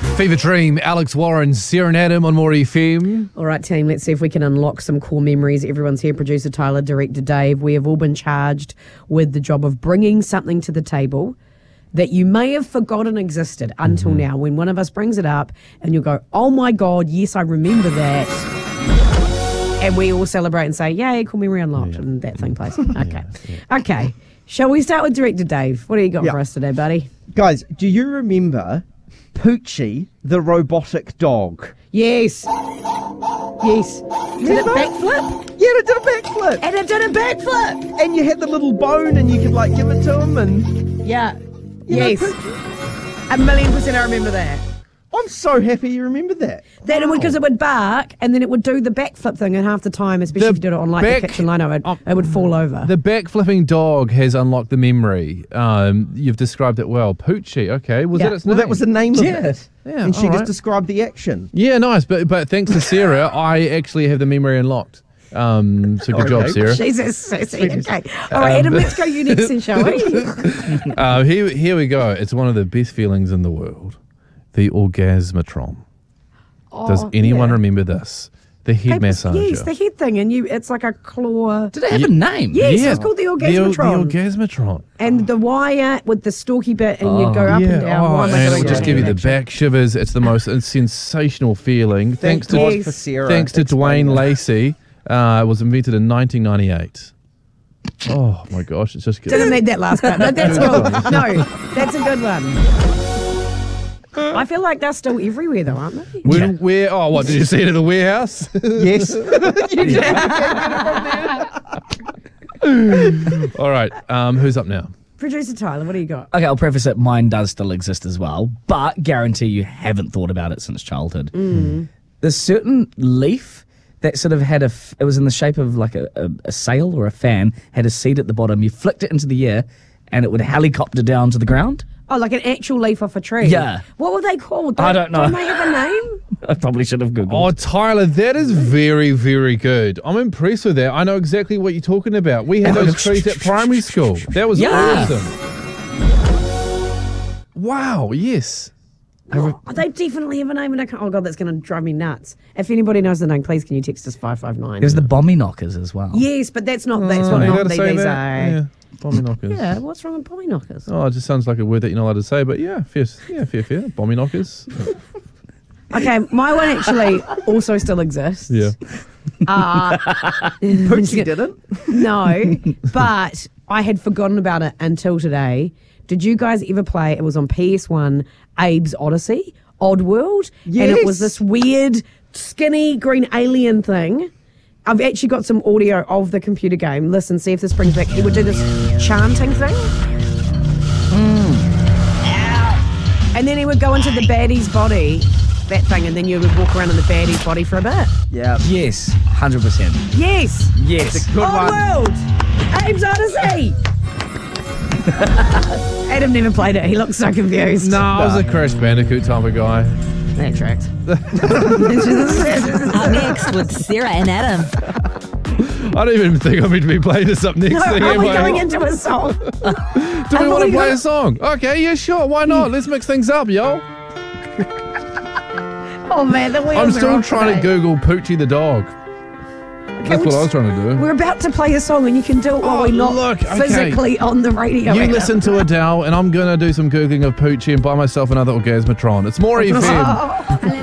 Fever Dream, Alex Warren, Sarah and Adam on More FM. All right, team, let's see if we can unlock some core memories. Everyone's here, producer Tyler, director Dave. We have all been charged with the job of bringing something to the table that you may have forgotten existed until now, when one of us brings it up and you'll go, oh my God, yes, I remember that. And we all celebrate and say, yay, core memory unlocked, and that thing plays. Okay. Okay. Shall we start with director Dave? What do you got for us today, buddy? Guys, do you remember Poochie, the robotic dog? Yes. Yes. Did it backflip? Yeah, it did a backflip. And it did a backflip. And you had the little bone and you could like give it to him and... Yeah. You know, Yes. Poochie. 1,000,000% I remember that. I'm so happy you remembered that. That because it would bark and then it would do the backflip thing, and half the time, especially if you did it on like the kitchen lino, it would fall over. The backflipping dog has unlocked the memory. You've described it well. Poochie, okay. Was that its name? Well, that was the name of it. Yeah, And she all just right. described the action. Yeah, nice. But thanks to Sarah, I actually have the memory unlocked. So good job, Sarah. Jesus. Okay. All right, Adam, let's go you next then, shall we? Here we go. It's one of the best feelings in the world. The Orgasmatron. Does anyone remember this? The head massager. Yes, the head thing, and it's like a claw. Did it have a name? Yes, it's called the Orgasmatron. The Orgasmatron. And the wire with the stalky bit, and you'd go up and down. Why am I and it doing will just that? give you the back shivers. It's the most sensational feeling. Thanks to God for Sarah. Thanks to Explain Dwayne that. Lacey. It was invented in 1998. Oh my gosh, it's just good. Didn't need that last part. No, that's good. No, that's a good one. I feel like they're still everywhere, though, aren't they? Where? Oh, what did you see it at the warehouse? Yes. All right. Who's up now? Producer Tyler, what do you got? Okay, I'll preface it. Mine does still exist as well, but guarantee you haven't thought about it since childhood. There's certain leaf that sort of had it was in the shape of like a sail or a fan, had a seat at the bottom. You flicked it into the air and it would helicopter down to the ground. Oh, like an actual leaf off a tree? Yeah. What were they called? I don't know. Don't they have a name? I probably should have Googled. Oh, Tyler, that is very, very good. I'm impressed with that. I know exactly what you're talking about. We had those trees at primary school. That was awesome. Wow, yes. Oh, they definitely have a name. And I can't, oh, God, that's going to drive me nuts. If anybody knows the name, please can you text us 559. There's the bommy knockers as well. Yes, but that's not what You not gotta say these that? are. Yeah, bommy knockers. Yeah, what's wrong with pommy knockers? Oh, it just sounds like a word that you're not allowed to say, but yeah, fair. Bommy knockers. Okay, my one actually also still exists. Yeah. Poochie didn't. No, but I had forgotten about it until today. Did you guys ever play, it was on PS1, Abe's Odyssey, Oddworld? Yes. And it was this weird, skinny green alien thing. I've actually got some audio of the computer game. Listen, see if this brings back. He would do this chanting thing. And then he would go into the baddie's body, that thing, and then you would walk around in the baddie's body for a bit. Yeah. Yes, 100%. Yes. Yes. Good one. Oddworld. Abe's Odyssey. Adam never played it. He looks so confused. No, I was a Crash Bandicoot type of guy. That tracks. Up next with Sarah and Adam. I don't even think I'm meant to be playing this up next thing. Are we am I? going into a song? Do we want to play a song? Okay, yeah, sure. Why not? Let's mix things up, yo. Oh, man. The wheels I'm are still off trying to today. Google Poochie the dog. That's what I was trying to do. We're about to play a song, and you can do it while Oh, we're not look, okay. physically on the radio. You Adam. listen to Adele, and I'm going to do some Googling of Poochie and buy myself another Orgasmatron. It's more FM.